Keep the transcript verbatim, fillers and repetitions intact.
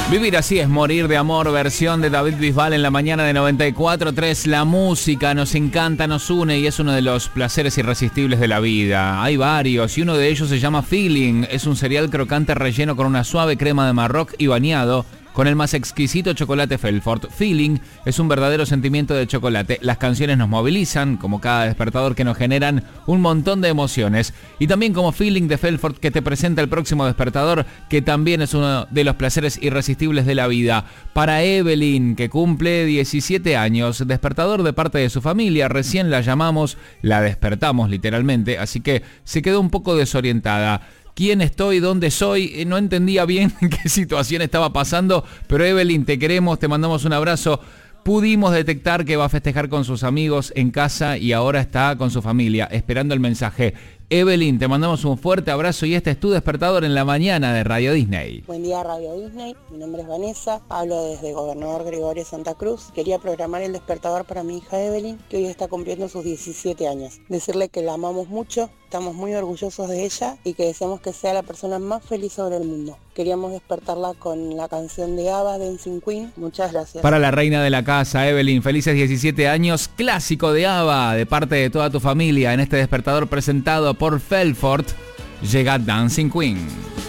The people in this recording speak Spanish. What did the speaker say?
Vivir así es morir de amor, versión de David Bisbal en la mañana de noventa y cuatro punto tres. La música nos encanta, nos une y es uno de los placeres irresistibles de la vida. Hay varios y uno de ellos se llama Feeling. Es un cereal crocante relleno con una suave crema de Marroc y bañado con el más exquisito chocolate Felfort. Feeling es un verdadero sentimiento de chocolate. Las canciones nos movilizan, como cada despertador, que nos generan un montón de emociones. Y también como Feeling de Felfort, que te presenta el próximo despertador, que también es uno de los placeres irresistibles de la vida. Para Evelyn, que cumple diecisiete años, despertador de parte de su familia. Recién la llamamos, la despertamos literalmente, así que se quedó un poco desorientada. ¿Quién estoy? ¿Dónde soy? No entendía bien qué situación estaba pasando, pero Evelyn, te queremos, te mandamos un abrazo. Pudimos detectar que va a festejar con sus amigos en casa y ahora está con su familia, esperando el mensaje. Evelyn, te mandamos un fuerte abrazo y este es tu despertador en la mañana de Radio Disney. Buen día, Radio Disney. Mi nombre es Vanessa, hablo desde Gobernador Gregorio Santa Cruz. Quería programar el despertador para mi hija Evelyn, que hoy está cumpliendo sus diecisiete años. Decirle que la amamos mucho, estamos muy orgullosos de ella y que deseamos que sea la persona más feliz sobre el mundo. Queríamos despertarla con la canción de ABBA, Dancing Queen. Muchas gracias. Para la reina de la casa, Evelyn, felices diecisiete años, clásico de ABBA, de parte de toda tu familia. En este despertador presentado por Felfort, llega Dancing Queen.